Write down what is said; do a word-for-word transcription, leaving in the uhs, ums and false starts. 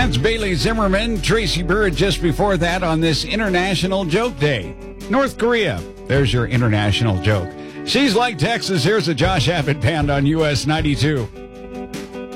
That's Bailey Zimmerman, Tracy Bird just before that on this International Joke Day. North Korea, there's your international joke. She's Like Texas. Here's a Josh Abbott Band on U S ninety-two.